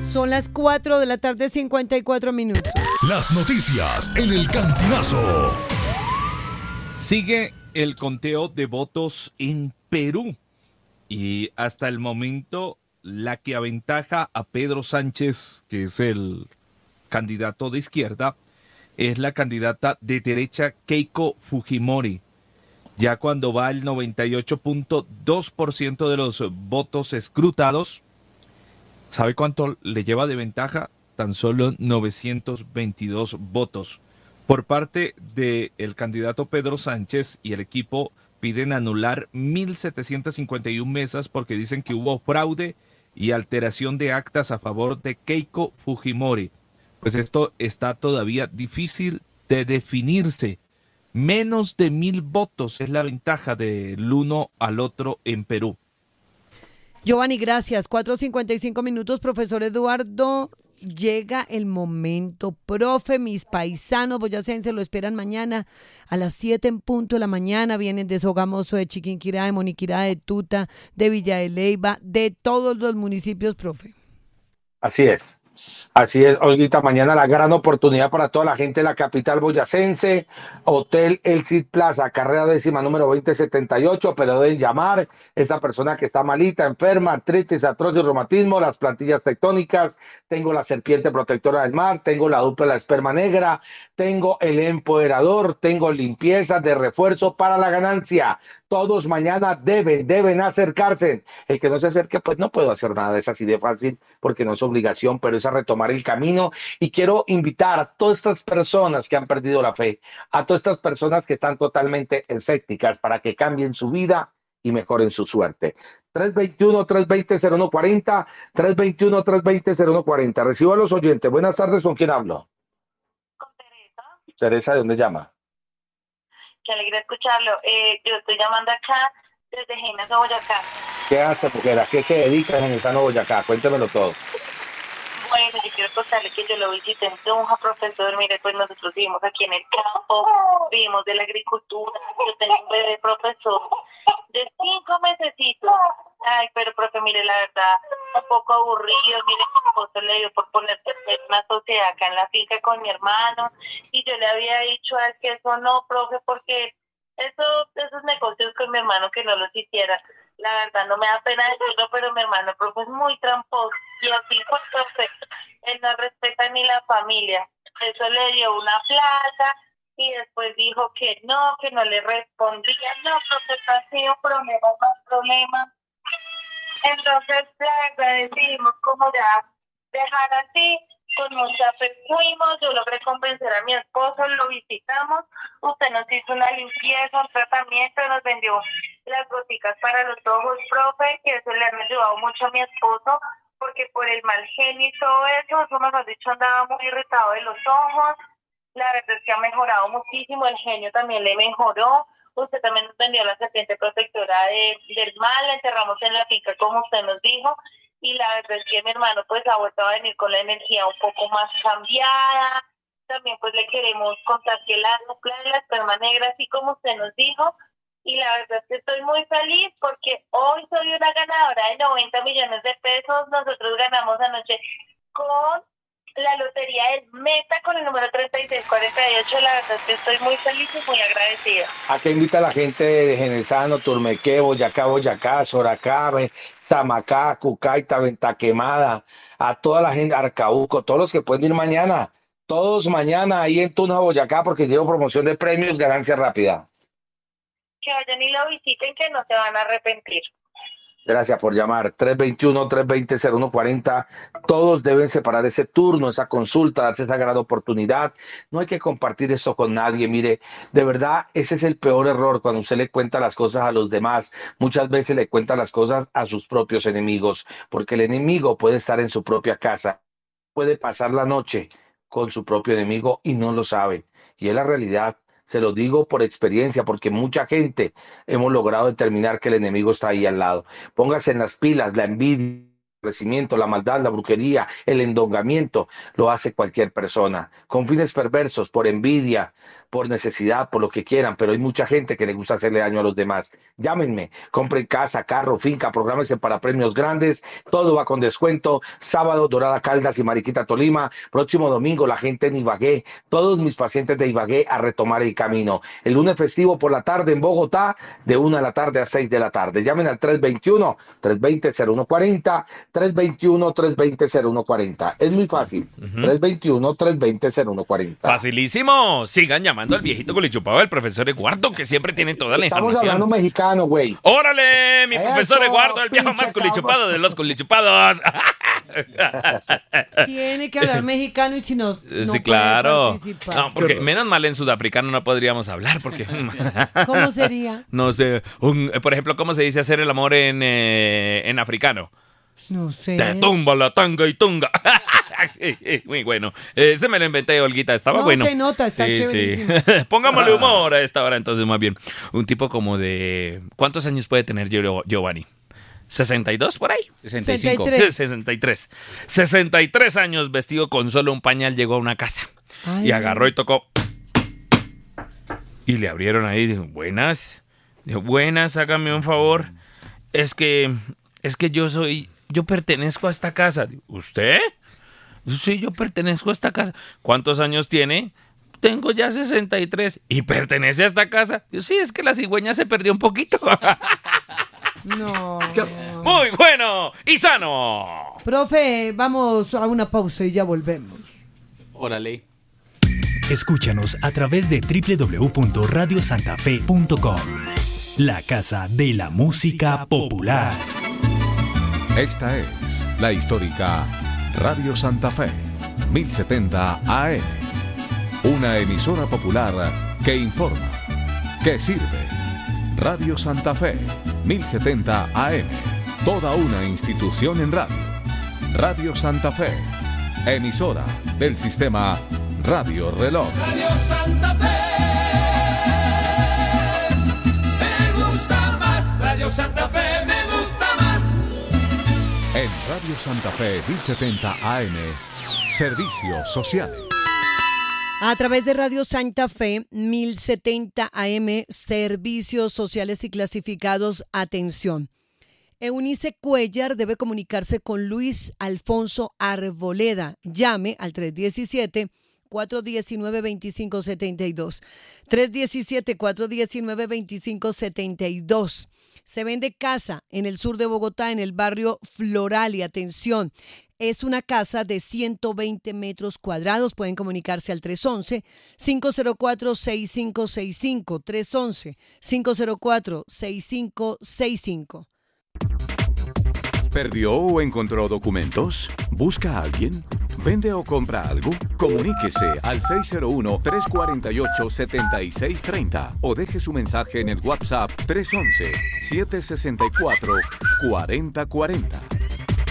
Son las 4 de la tarde, 54 minutos. Las noticias en el Cantinazo. Sigue el conteo de votos en Perú y hasta el momento la que aventaja a Pedro Sánchez, que es el candidato de izquierda, es la candidata de derecha Keiko Fujimori. Ya cuando va el 98.2% de los votos escrutados, ¿sabe cuánto le lleva de ventaja? Tan solo 922 votos. Por parte del candidato Pedro Sánchez y el equipo piden anular 1.751 mesas porque dicen que hubo fraude y alteración de actas a favor de Keiko Fujimori. Pues esto está todavía difícil de definirse. Menos de 1.000 votos es la ventaja del uno al otro en Perú. Giovanni, gracias. 4:55 minutos, profesor Eduardo. Llega el momento, profe, mis paisanos boyacenses lo esperan mañana a las 7 en punto de la mañana. Vienen de Sogamoso, de Chiquinquirá, de Moniquirá, de Tuta, de Villa de Leyva, de todos los municipios, profe. Así es. Así es, Olguita, mañana la gran oportunidad para toda la gente de la capital boyacense, Hotel El Cid Plaza, carrera décima número 2078, pero deben llamar esta persona que está malita, enferma, artritis, artrosis, reumatismo, las plantillas tectónicas, tengo la serpiente protectora del mar, tengo la dupla de la esperma negra, tengo el empoderador, tengo limpieza de refuerzo para la ganancia. Todos mañana deben acercarse. El que no se acerque, pues no puedo hacer nada, es así de fácil, porque no es obligación, pero es a retomar el camino. Y quiero invitar a todas estas personas que han perdido la fe, a todas estas personas que están totalmente escépticas, para que cambien su vida y mejoren su suerte. 321-320-0140, 321-320-0140. Recibo a los oyentes. Buenas tardes, ¿con quién hablo? Con Teresa. Teresa, ¿de dónde llama? Qué alegría escucharlo. Yo estoy llamando acá desde Genesano, Boyacá. ¿Qué hace, mujer? ¿A qué se dedica en Genesano, Boyacá? Cuéntemelo todo. Bueno, yo quiero contarle que yo lo visité en Tunja, profesor. Mire, pues nosotros vivimos aquí en el campo, vivimos de la agricultura. Yo tengo un bebé, profesor, de 5 mesecitos. Ay, pero profe, mire, la verdad, un poco aburrido. Mire, mi esposo le dio por ponerse en una sociedad acá en la finca con mi hermano. Y yo le había dicho a él que eso no, profe, porque esos negocios con mi hermano que no los hiciera. La verdad, no me da pena decirlo, pero mi hermano, profe, es muy tramposo. Y así fue, profe. Él no respeta ni la familia. Eso le dio una plata y después dijo que no le respondía. No, profe, ha sido problema más problema. Entonces, la verdad, decidimos como ya dejar así. Con mucha fe fuimos, yo logré convencer a mi esposo, lo visitamos, usted nos hizo una limpieza, un tratamiento, nos vendió las goticas para los ojos, profe, que eso le ha ayudado mucho a mi esposo, porque por el mal genio y todo eso mejor dicho, andaba muy irritado de los ojos. La verdad es que ha mejorado muchísimo, el genio también le mejoró. Usted también nos vendió la serpiente protectora del mal, la enterramos en la finca como usted nos dijo. Y la verdad es que mi hermano pues ha vuelto a venir con la energía un poco más cambiada. También pues le queremos contar que la dupla de la esperma negra, así como usted nos dijo. Y la verdad es que estoy muy feliz porque hoy soy una ganadora de 90 millones de pesos. Nosotros ganamos anoche con la lotería del Meta con el número 3648. La verdad es que estoy muy feliz y muy agradecida. ¿A qué invita a la gente de Genesano, Turmequé, Boyacá, Soracá, Samacá, Cucaita, Venta Quemada, a toda la gente, Arcauco, todos los que pueden ir mañana, todos mañana ahí en Tunja, Boyacá, porque llevo promoción de premios, ganancia rápida? Que vayan y lo visiten, que no se van a arrepentir. Gracias por llamar. 321-320-0140. Todos deben separar ese turno, esa consulta, darse esa gran oportunidad. No hay que compartir eso con nadie. Mire, de verdad, ese es el peor error cuando usted le cuenta las cosas a los demás. Muchas veces le cuenta las cosas a sus propios enemigos, porque el enemigo puede estar en su propia casa, puede pasar la noche con su propio enemigo y no lo sabe. Y es la realidad. Se lo digo por experiencia, porque mucha gente hemos logrado determinar que el enemigo está ahí al lado. Póngase en las pilas, la envidia, crecimiento, la maldad, la brujería, el endongamiento, lo hace cualquier persona, con fines perversos, por envidia, por necesidad, por lo que quieran, pero hay mucha gente que le gusta hacerle daño a los demás. Llámenme, compren casa, carro, finca, prográmense para premios grandes, todo va con descuento. Sábado, Dorada Caldas y Mariquita Tolima. Próximo domingo, la gente en Ibagué, todos mis pacientes de Ibagué a retomar el camino. El lunes festivo por la tarde en Bogotá, de 1 de la tarde a 6 de la tarde. Llamen al 321-320-0140, 321-320-0140. Es muy fácil, 321-320-0140. Facilísimo. Sigan llamando al viejito culichupado del profesor Eduardo, que siempre tiene toda la información. Estamos hablando mexicano, güey. ¡Órale! Mi profesor Eso, Eduardo, el viejo más culichupado de los culichupados. Tiene que hablar mexicano y si no, Sí, claro. participar. No, porque menos mal en sudafricano no podríamos hablar, porque... ¿Cómo sería? No sé. Por ejemplo, ¿cómo se dice hacer el amor en africano? No sé. Te tumba la tanga y tunga. Muy bueno. Se me lo inventé, Olguita. Estaba No bueno. se nota, está chéverísimo. Pongámosle humor a esta hora, entonces, más bien. Un tipo como de... ¿Cuántos años puede tener Giovanni? ¿62 por ahí? 65. 63. 63 años, vestido con solo un pañal, llegó a una casa. Ay. Y agarró y tocó. Y le abrieron ahí. Dijo, buenas. Dijo, buenas, hágame un favor. Es que yo pertenezco a esta casa. ¿Usted? Sí, yo pertenezco a esta casa. ¿Cuántos años tiene? Tengo ya 63. ¿Y pertenece a esta casa? Sí, es que la cigüeña se perdió un poquito. No. Muy bueno y sano. Profe, vamos a una pausa y ya volvemos. Órale. Escúchanos a través de www.radiosantafe.com. La casa de la música popular. Esta es la histórica Radio Santa Fe, 1070 AM. Una emisora popular que informa, que sirve. Radio Santa Fe, 1070 AM. Toda una institución en radio. Radio Santa Fe, emisora del sistema Radio Reloj. Radio Santa Fe, me gusta más. Radio Santa Fe, me gusta más. En Radio Santa Fe 1070 AM, servicios sociales. A través de Radio Santa Fe 1070 AM, servicios sociales y clasificados, atención. Eunice Cuellar debe comunicarse con Luis Alfonso Arboleda. Llame al 317-419-2572. 317-419-2572. Se vende casa en el sur de Bogotá, en el barrio Floral. Y atención, es una casa de 120 metros cuadrados. Pueden comunicarse al 311-504-6565. 311-504-6565. ¿Perdió o encontró documentos? ¿Busca a alguien? ¿Vende o compra algo? Comuníquese al 601-348-7630 o deje su mensaje en el WhatsApp 311-764-4040.